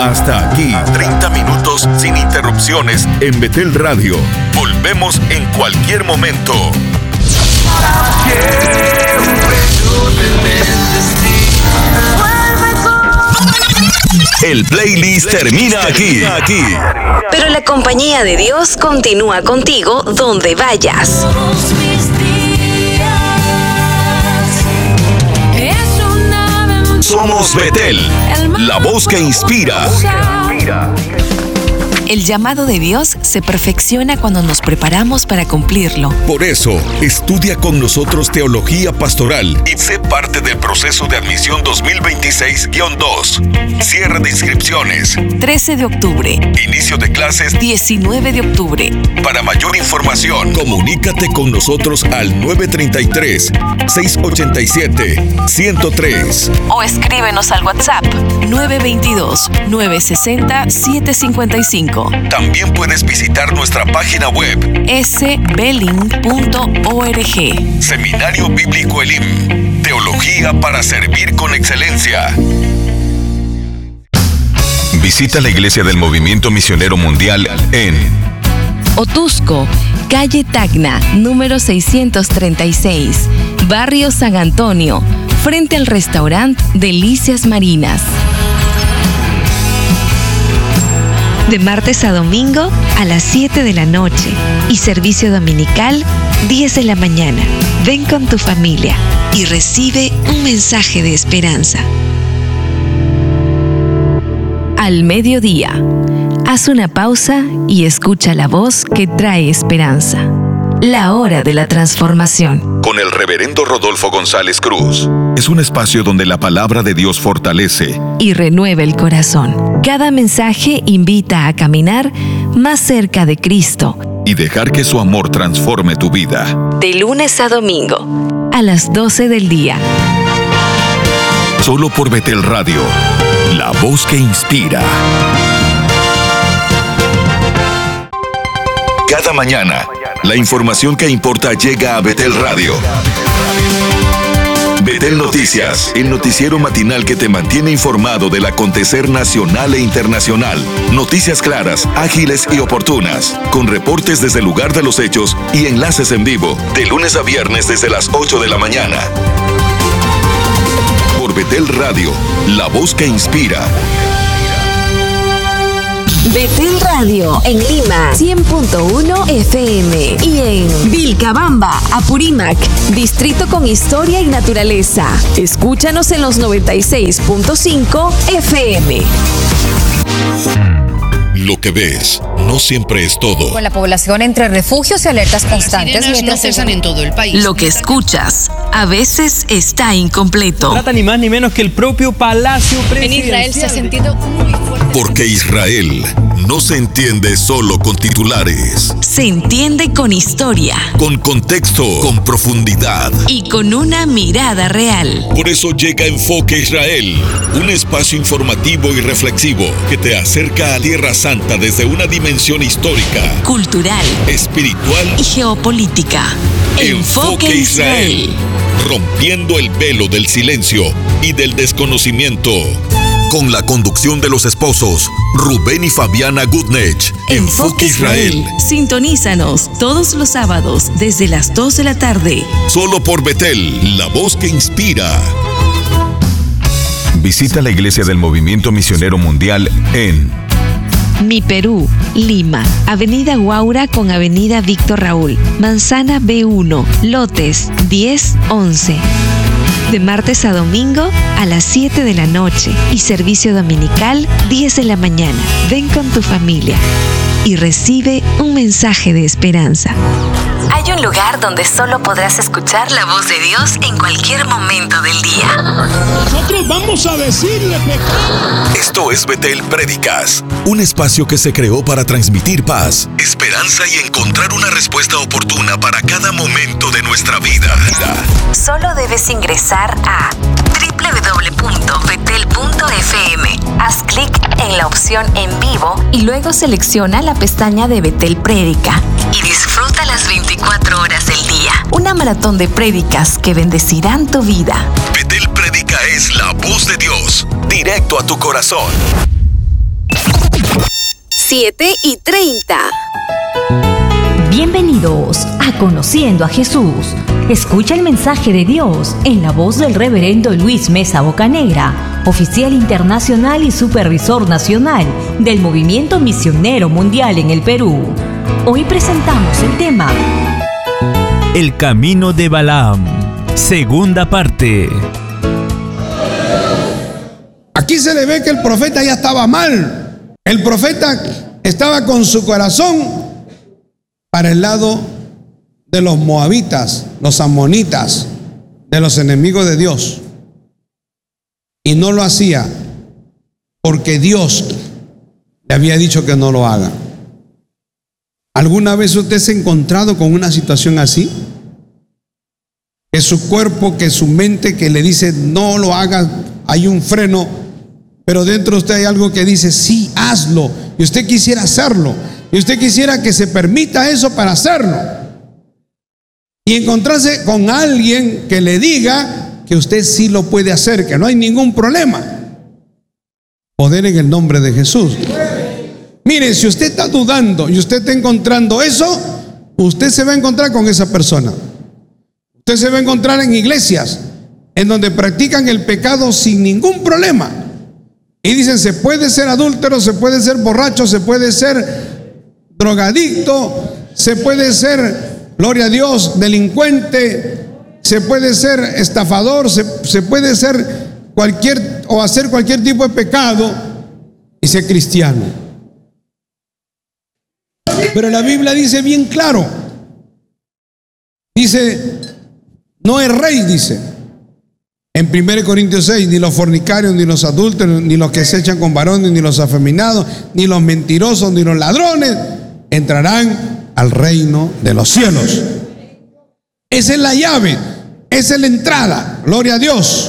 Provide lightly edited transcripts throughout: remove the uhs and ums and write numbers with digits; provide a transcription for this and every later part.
Hasta aquí, 30 minutos sin interrupciones en Betel Radio. Volvemos en cualquier momento. El playlist termina aquí. Pero la compañía de Dios continúa contigo donde vayas. Somos Betel, la voz que inspira. El llamado de Dios se perfecciona cuando nos preparamos para cumplirlo. Por eso, estudia con nosotros Teología Pastoral y sé parte del proceso de admisión 2026-2. Cierre de inscripciones. 13 de octubre. Inicio de clases. 19 de octubre. Para mayor información, comunícate con nosotros al 933-687-103. O escríbenos al WhatsApp 922-960-755. También puedes visitar nuestra página web sbeling.org. Seminario Bíblico Elim. Teología para servir con excelencia. Visita la Iglesia del Movimiento Misionero Mundial en Otusco, calle Tacna, número 636, barrio San Antonio, frente al restaurante Delicias Marinas. De martes a domingo a las 7 de la noche y servicio dominical 10 de la mañana. Ven con tu familia y recibe un mensaje de esperanza. Al mediodía, haz una pausa y escucha la voz que trae esperanza. La hora de la transformación. Con el reverendo Rodolfo González Cruz. Es un espacio donde la palabra de Dios fortalece y renueva el corazón. Cada mensaje invita a caminar más cerca de Cristo y dejar que su amor transforme tu vida. De lunes a domingo, a las 12 del día. Solo por Betel Radio, la voz que inspira. Cada mañana, la información que importa llega a Betel Radio. Betel Noticias, el noticiero matinal que te mantiene informado del acontecer nacional e internacional. Noticias claras, ágiles y oportunas, con reportes desde el lugar de los hechos y enlaces en vivo, de lunes a viernes desde las 8 de la mañana. Por Betel Radio, la voz que inspira. Betel Radio en Lima 100.1 FM y en Vilcabamba, Apurímac, distrito con historia y naturaleza. Escúchanos en los 96.5 FM. Lo que ves no siempre es todo. Con la población entre refugios y alertas constantes mientras no cesan en todo el país. Lo que escuchas a veces está incompleto. Trata ni más ni menos que el propio Palacio Presidencial. En Israel se ha sentido muy fuerte. Porque Israel no se entiende solo con titulares. Se entiende con historia, con contexto, con profundidad y con una mirada real. Por eso llega Enfoque Israel, un espacio informativo y reflexivo que te acerca a Tierra Santa desde una dimensión histórica, cultural, espiritual y geopolítica. Enfoque Israel, rompiendo el velo del silencio y del desconocimiento. Con la conducción de los esposos Rubén y Fabiana Gutnech. Enfoque Israel. Sintonízanos todos los sábados desde las 2 de la tarde. Solo por Betel, la voz que inspira. Visita la Iglesia del Movimiento Misionero Mundial en Mi Perú, Lima, Avenida Guaura con Avenida Víctor Raúl, Manzana B1, lotes 10-11. De martes a domingo a las 7 de la noche y servicio dominical 10 de la mañana. Ven con tu familia y recibe un mensaje de esperanza. Hay un lugar donde solo podrás escuchar la voz de Dios en cualquier momento del día. Nosotros vamos a decirle pecado. Esto es Betel Prédicas, un espacio que se creó para transmitir paz, esperanza y encontrar una respuesta oportuna para cada momento de nuestra vida. Solo debes ingresar a www.betel.fm. Haz clic en la opción en vivo y luego selecciona la pestaña de Betel Prédica y disfruta las 24 horas del día. Una maratón de prédicas que bendecirán tu vida. Betel Prédica es la voz de Dios, directo a tu corazón. 7:30. Bienvenidos a Conociendo a Jesús. Escucha el mensaje de Dios en la voz del reverendo Luis Mesa Bocanegra, oficial internacional y supervisor nacional del Movimiento Misionero Mundial en el Perú. Hoy presentamos el tema: El camino de Balaam, segunda parte. Aquí se le ve que el profeta ya estaba mal. El profeta estaba con su corazón para el lado de los moabitas, los amonitas, de los enemigos de Dios. Y no lo hacía porque Dios le había dicho que no lo haga. ¿Alguna vez usted se ha encontrado con una situación así? Que su cuerpo, que su mente que le dice no lo haga, hay un freno, pero dentro de usted hay algo que dice sí, hazlo, y usted quisiera hacerlo, y usted quisiera que se permita eso para hacerlo, y encontrarse con alguien que le diga que usted sí lo puede hacer, que no hay ningún problema. Poder en el nombre de Jesús. Mire, si usted está dudando y usted está encontrando eso, usted se va a encontrar con esa persona. Usted se va a encontrar en iglesias en donde practican el pecado sin ningún problema. Y dicen, se puede ser adúltero, se puede ser borracho, se puede ser drogadicto, se puede ser, gloria a Dios, delincuente, se puede ser estafador, se puede ser cualquier o hacer cualquier tipo de pecado y ser cristiano. Pero la Biblia dice bien claro, dice, no es rey, dice en 1 Corintios 6, ni los fornicarios, ni los adúlteros, ni los que se echan con varones, ni los afeminados, ni los mentirosos, ni los ladrones entrarán al reino de los cielos. Esa es la llave, esa es la entrada, gloria a Dios.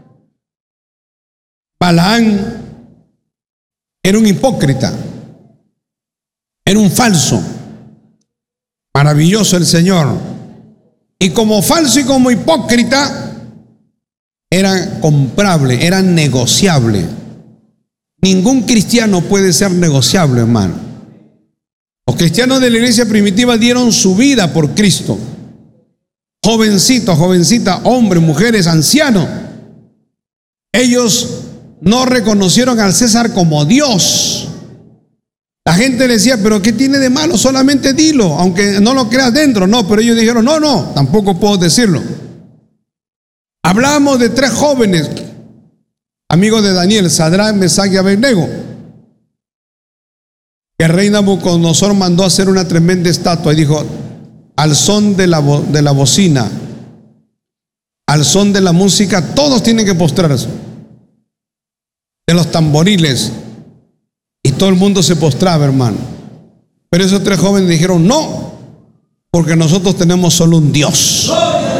Balaam era un hipócrita, era un falso. Maravilloso el Señor. Y como falso y como hipócrita, era comprable, era negociable. Ningún cristiano puede ser negociable, hermano. Los cristianos de la iglesia primitiva dieron su vida por Cristo. Jovencitos, jovencitas, hombres, mujeres, ancianos. Ellos no reconocieron al César como Dios. La gente le decía, pero ¿qué tiene de malo? Solamente dilo, aunque no lo creas dentro. No, pero ellos dijeron, no, tampoco puedo decirlo. Hablamos de 3 jóvenes, amigos de Daniel, Sadrach, Mesach y Abednego, que el rey Nabucodonosor mandó a hacer una tremenda estatua y dijo, al son de la bocina, al son de la música, todos tienen que postrarse, de los tamboriles, y todo el mundo se postraba, hermano. Pero esos 3 jóvenes dijeron, no, porque nosotros tenemos solo un Dios.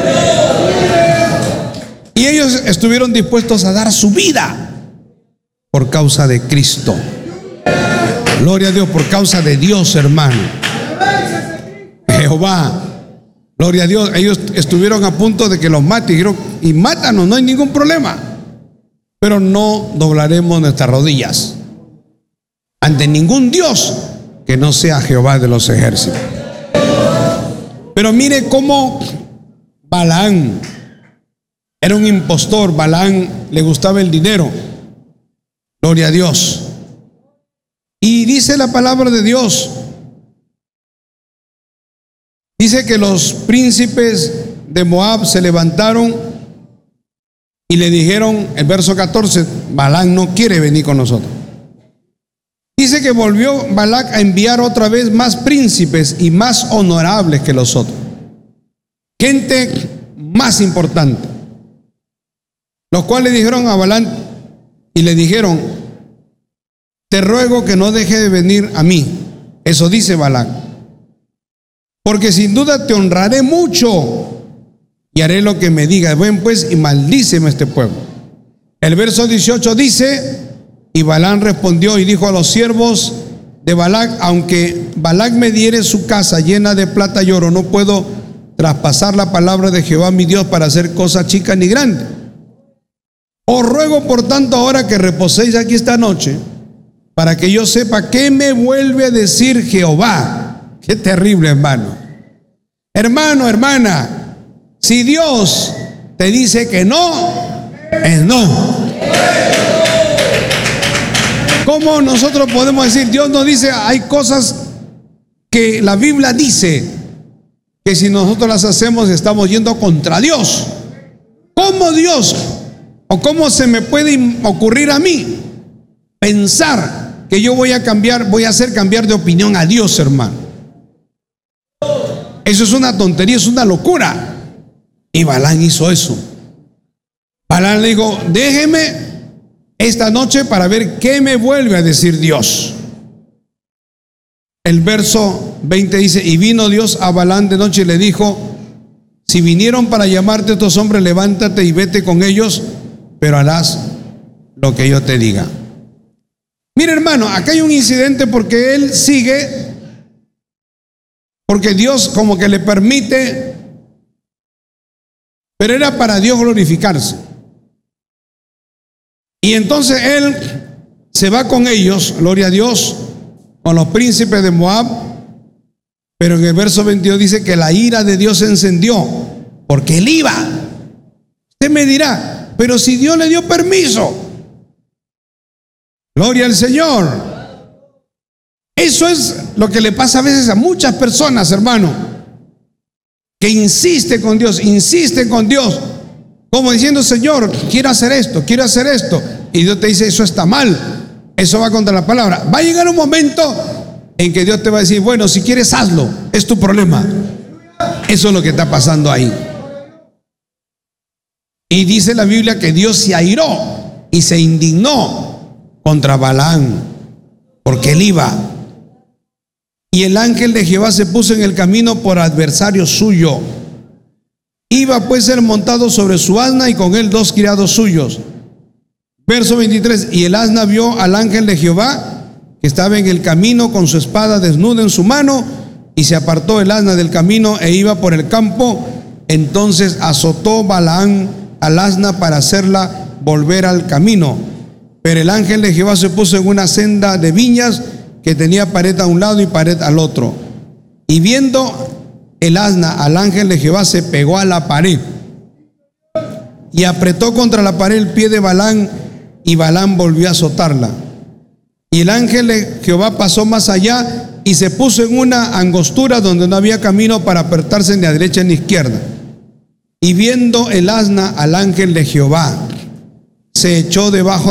Y ellos estuvieron dispuestos a dar su vida por causa de Cristo. Gloria a Dios, por causa de Dios, hermano. Jehová, gloria a Dios. Ellos estuvieron a punto de que los mate. Dijeron, y mátanos, no hay ningún problema. Pero no doblaremos nuestras rodillas ante ningún Dios que no sea Jehová de los ejércitos. Pero mire cómo Balaam era un impostor. Balaam le gustaba el dinero. Gloria a Dios. Y dice la palabra de Dios, dice que los príncipes de Moab se levantaron y le dijeron, el verso 14, Balaam no quiere venir con nosotros. Dice que volvió Balac a enviar otra vez más príncipes y más honorables que los otros. Gente más importante. Los cuales dijeron a Balaam y le dijeron, te ruego que no deje de venir a mí. Eso dice Balac. Porque sin duda te honraré mucho y haré lo que me diga. Ven pues y maldíceme este pueblo. El verso 18 dice, y Balaam respondió y dijo a los siervos de Balac, aunque Balac me diere su casa llena de plata y oro, no puedo traspasar la palabra de Jehová mi Dios para hacer cosa chica ni grande. Os ruego por tanto ahora que reposéis aquí esta noche para que yo sepa qué me vuelve a decir Jehová. Qué terrible, hermano. Hermano, hermana, si Dios te dice que no, es no. ¿Cómo nosotros podemos decir? Dios nos dice, hay cosas que la Biblia dice que si nosotros las hacemos estamos yendo contra Dios. ¿Cómo Dios o cómo se me puede ocurrir a mí pensar que yo voy a hacer cambiar de opinión a Dios, hermano? Eso es una tontería, es una locura. Y Balaam hizo eso. Balaam le dijo, déjeme esta noche para ver qué me vuelve a decir Dios. El verso 20 dice, y vino Dios a Balaam de noche y le dijo, si vinieron para llamarte estos hombres, levántate y vete con ellos, pero harás lo que yo te diga. Mira, hermano, acá hay un incidente porque él sigue, porque Dios como que le permite, pero era para Dios glorificarse. Y entonces él se va con ellos, gloria a Dios, con los príncipes de Moab, pero en el verso 22 dice que la ira de Dios se encendió, porque él iba. Usted me dirá, pero si Dios le dio permiso, gloria al Señor. Eso es lo que le pasa a veces a muchas personas, hermano, que insiste con Dios, como diciendo, Señor, quiero hacer esto, y Dios te dice, eso está mal, eso va contra la palabra. Va a llegar un momento en que Dios te va a decir, bueno, si quieres hazlo, es tu problema. Eso es lo que está pasando ahí. Y dice la Biblia que Dios se airó y se indignó contra Balaam, porque él iba. Y el ángel de Jehová se puso en el camino por adversario suyo. Iba pues él montado sobre su asna y con él 2 criados suyos. Verso 23, y el asna vio al ángel de Jehová que estaba en el camino con su espada desnuda en su mano, y se apartó el asna del camino e iba por el campo. Entonces azotó Balaam al asna para hacerla volver al camino. Pero el ángel de Jehová se puso en una senda de viñas que tenía pared a un lado y pared al otro. Y viendo el asna al ángel de Jehová, se pegó a la pared y apretó contra la pared el pie de Balaam, y Balaam volvió a azotarla. Y el ángel de Jehová pasó más allá y se puso en una angostura donde no había camino para apartarse ni a derecha ni a izquierda. Y viendo el asna al ángel de Jehová, se echó debajo